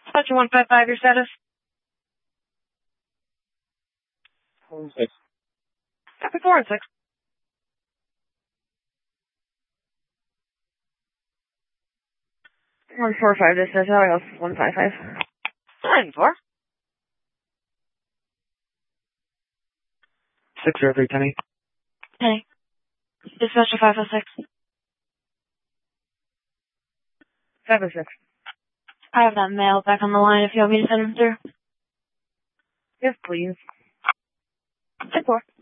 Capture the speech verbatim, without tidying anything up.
Dispatcher one five five, your status? Four and six. Copy four and six. One four five, dispatch, L S one five five. Nine four. Six zero three ten eight. Hey. Dispatcher five oh six. five oh six. I have that male back on the line if you want me to send him through. Yes, please. ten four.